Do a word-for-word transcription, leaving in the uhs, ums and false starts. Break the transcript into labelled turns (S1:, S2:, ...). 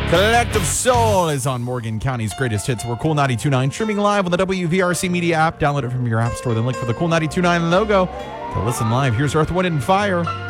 S1: Collective Soul is on Morgan County's Greatest Hits. We're Cool ninety-two point nine, streaming live on the W V R C Media app. Download it from your app store, then look for the Cool ninety-two point nine logo to listen live. Here's Earth, Wind, and Fire.